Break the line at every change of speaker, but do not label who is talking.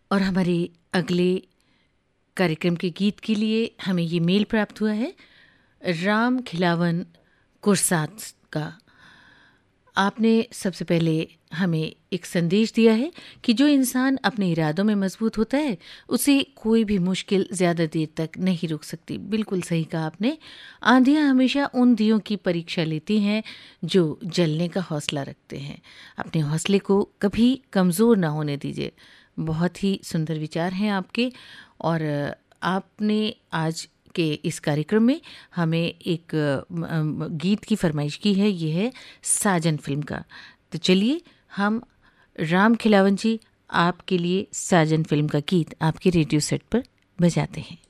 और हमारे अगले कार्यक्रम के गीत के लिए हमें ये मेल प्राप्त हुआ है राम खिलावन कुरसात का। आपने सबसे पहले हमें एक संदेश दिया है कि जो इंसान अपने इरादों में मजबूत होता है उसे कोई भी मुश्किल ज़्यादा देर तक नहीं रुक सकती। बिल्कुल सही कहा आपने। आंधियाँ हमेशा उन दियों की परीक्षा लेती हैं जो जलने का हौसला रखते हैं। अपने हौसले को कभी कमज़ोर ना होने दीजिए। बहुत ही सुंदर विचार हैं आपके। और आपने आज के इस कार्यक्रम में हमें एक गीत की फरमाइश की है। ये है साजन फिल्म का। तो चलिए हम राम खिलावन जी आपके लिए साजन फिल्म का गीत आपके रेडियो सेट पर बजाते हैं।